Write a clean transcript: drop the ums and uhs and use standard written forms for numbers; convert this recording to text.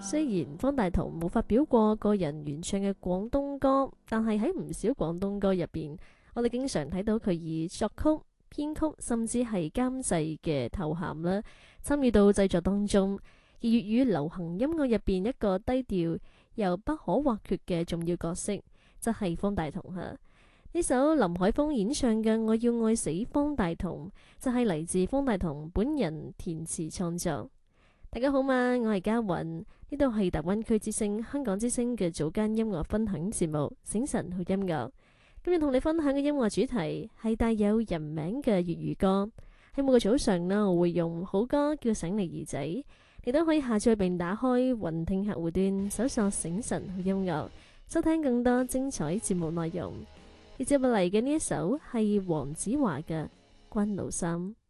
雖然方大同冇發表過個人原唱嘅廣東歌，但係喺唔少廣東歌入邊，我哋經常睇到佢以作曲、編曲甚至係監製嘅頭銜啦，參與到製作當中。而粵語流行音樂入邊一個低調又不可或缺嘅重要角色，就係方大同嚇。呢首林海峰演唱嘅《我要愛死方大同》，就係嚟自方大同本人填詞創作。大家好嘛，我係嘉韻，呢度係大灣區之聲香港之聲嘅早間音樂分享節目《醒神好音樂》。今日同你分享嘅音樂主題係帶有人名嘅粵語歌。喺每個早上呢，我會用好歌叫醒你耳仔，你都可以下載並打開雲聽客戶端，搜索醒神好音樂，收聽更多精彩節目內容。而接落嚟嘅呢一首係黃子華嘅《關老心》。